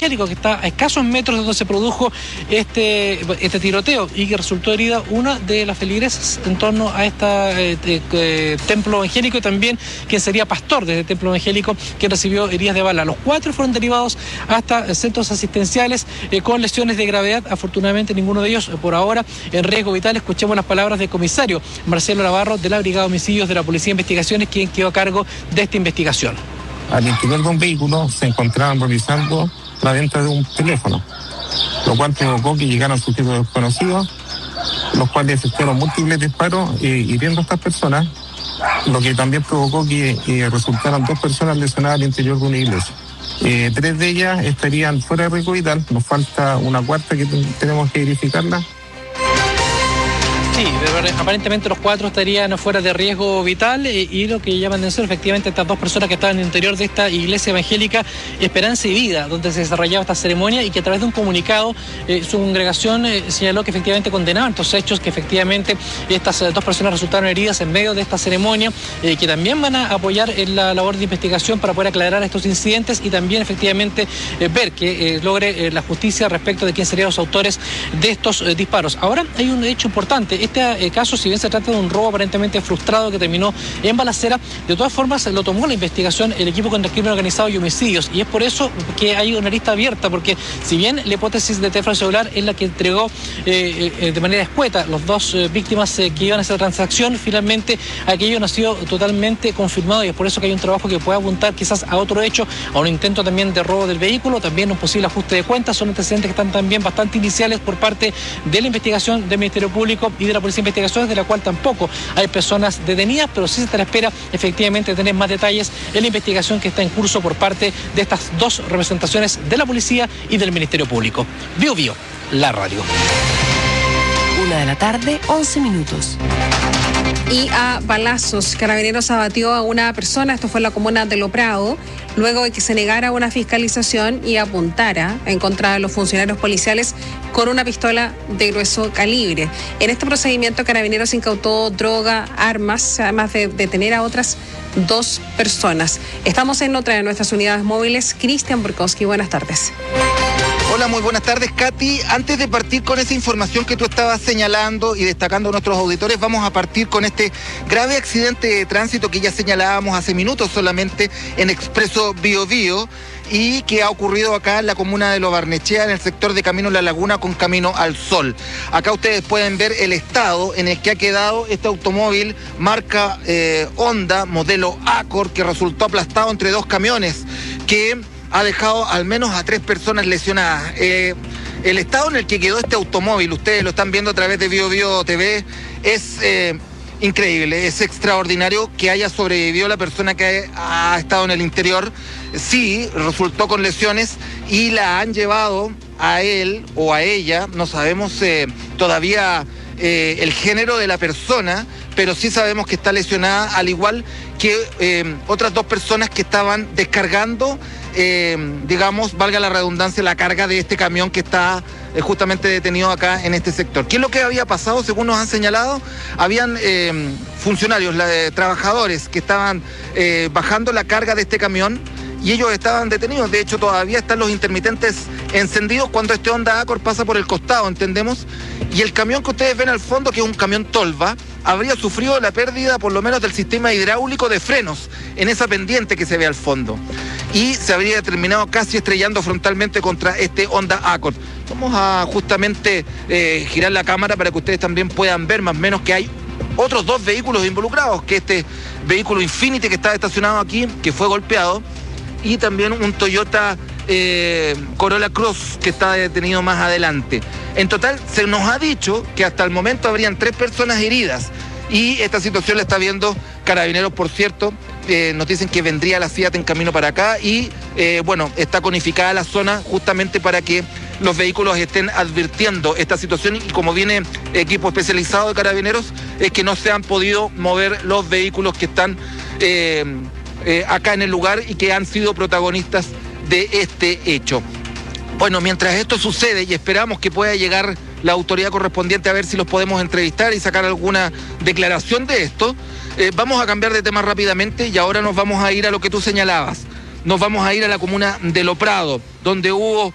Angélico, que está a escasos metros de donde se produjo este tiroteo y que resultó herida una de las feligresas en torno a este templo evangélico, y también quien sería pastor de este templo evangélico, que recibió heridas de bala. Los 4 fueron derivados hasta centros asistenciales con lesiones de gravedad. Afortunadamente ninguno de ellos por ahora en riesgo vital. Escuchemos las palabras del comisario Marcelo Navarro de la Brigada de Homicidios de la Policía de Investigaciones, quien quedó a cargo de esta investigación. Al interior de un vehículo se encontraban realizando la venta de un teléfono, lo cual provocó que llegaran sujetos desconocidos, los cuales efectuaron múltiples disparos hiriendo a estas personas, lo que también provocó que resultaran 2 personas lesionadas al interior de una iglesia. 3 de ellas estarían fuera de riesgo vital, nos falta una cuarta que tenemos que verificarla. Sí, aparentemente los 4 estarían fuera de riesgo vital y lo que llaman de atención, efectivamente, estas 2 personas que estaban en el interior de esta iglesia evangélica Esperanza y Vida, donde se desarrollaba esta ceremonia, y que a través de un comunicado su congregación señaló que efectivamente condenaban estos hechos, que efectivamente estas 2 personas resultaron heridas en medio de esta ceremonia, que también van a apoyar en la labor de investigación para poder aclarar estos incidentes y también efectivamente ver que logre la justicia respecto de quién serían los autores de estos disparos. Ahora hay un hecho importante. Este caso, si bien se trata de un robo aparentemente frustrado que terminó en balacera, de todas formas lo tomó la investigación el equipo contra el crimen organizado y homicidios, y es por eso que hay una lista abierta, porque si bien la hipótesis de teléfono celular es la que entregó de manera escueta los 2 víctimas que iban a esa transacción, finalmente aquello no ha sido totalmente confirmado, y es por eso que hay un trabajo que puede apuntar quizás a otro hecho, a un intento también de robo del vehículo, también un posible ajuste de cuentas. Son antecedentes que están también bastante iniciales por parte de la investigación del Ministerio Público y de la Policía de Investigaciones, de la cual tampoco hay personas detenidas, pero sí se está a la espera efectivamente de tener más detalles en la investigación que está en curso por parte de estas 2 representaciones de la Policía y del Ministerio Público. Bio Bio, la radio. 1:11 p.m. Y a balazos, Carabineros abatió a una persona, esto fue en la comuna de Lo Prado, luego de que se negara una fiscalización y apuntara en contra de los funcionarios policiales con una pistola de grueso calibre. En este procedimiento, Carabineros incautó droga, armas, además de detener a otras 2 personas. Estamos en otra de nuestras unidades móviles. Cristian Borkowski, buenas tardes. Hola, muy buenas tardes, Katy. Antes de partir con esa información que tú estabas señalando y destacando a nuestros auditores, vamos a partir con este grave accidente de tránsito que ya señalábamos hace minutos solamente en Expreso Bio Bio, y que ha ocurrido acá en la comuna de Lo Barnechea, en el sector de Camino La Laguna con Camino al Sol. Acá ustedes pueden ver el estado en el que ha quedado este automóvil marca Honda, modelo Accord, que resultó aplastado entre 2 camiones, que ha dejado al menos a 3 personas lesionadas. El estado en el que quedó este automóvil, ustedes lo están viendo a través de Bio Bio TV, es increíble, es extraordinario que haya sobrevivido la persona que ha estado en el interior. Sí, resultó con lesiones y la han llevado a él o a ella, no sabemos todavía el género de la persona, pero sí sabemos que está lesionada, al igual que otras 2 personas que estaban descargando, digamos, valga la redundancia, la carga de este camión que está justamente detenido acá en este sector. ¿Qué es lo que había pasado? Según nos han señalado, habían funcionarios, trabajadores que estaban bajando la carga de este camión, y ellos estaban detenidos. De hecho, todavía están los intermitentes encendidos cuando este Honda Accord pasa por el costado, entendemos. Y el camión que ustedes ven al fondo, que es un camión tolva, habría sufrido la pérdida por lo menos del sistema hidráulico de frenos en esa pendiente que se ve al fondo. Y se habría terminado casi estrellando frontalmente contra este Honda Accord. Vamos a justamente girar la cámara para que ustedes también puedan ver más o menos que hay otros 2 vehículos involucrados, que este vehículo Infiniti que está estacionado aquí, que fue golpeado, y también un Toyota Corolla Cross que está detenido más adelante. En total se nos ha dicho que hasta el momento habrían 3 personas heridas, y esta situación la está viendo Carabineros, por cierto. Nos dicen que vendría la Fiat en camino para acá y bueno, está conificada la zona justamente para que los vehículos estén advirtiendo esta situación, y como viene equipo especializado de Carabineros, es que no se han podido mover los vehículos que están acá en el lugar y que han sido protagonistas de este hecho. Bueno, mientras esto sucede y esperamos que pueda llegar la autoridad correspondiente a ver si los podemos entrevistar y sacar alguna declaración de esto, vamos a cambiar de tema rápidamente y ahora nos vamos a ir a lo que tú señalabas. Nos vamos a ir a la comuna de Lo Prado, donde hubo